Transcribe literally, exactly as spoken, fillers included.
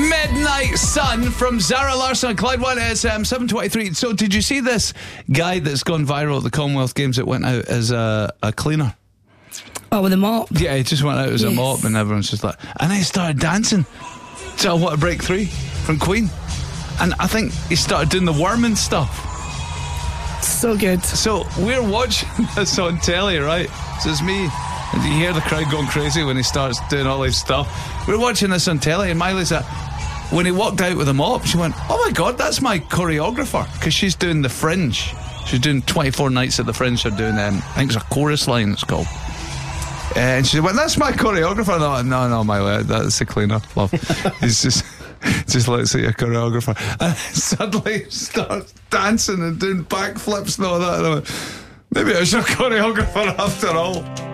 Midnight Sun from Zara Larsson and Clyde One. It's um, seven twenty-three. So did you see this guy that's gone viral at the Commonwealth Games that went out as a, a cleaner? Oh, with a mop? Yeah, he just went out as yes. a mop and everyone's just like... And then he started dancing to I Want to Break Three from Queen. And I think he started doing the worming stuff. So good. So we're watching this on telly, right? So it's me... And you hear the crowd going crazy when he starts doing all his stuff. We're watching this on telly, and Miley's like, when he walked out with a mop, she went, "Oh my God, that's my choreographer," because she's doing the Fringe. She's doing twenty-four nights at the Fringe. They're doing, um, I think it's a chorus line. It's called. Uh, and she went, "That's my choreographer." No, no, no, Miley, that's the cleaner. Love. He's just, just let's see a choreographer, and suddenly starts dancing and doing backflips and all that. And I went, maybe it's a choreographer after all.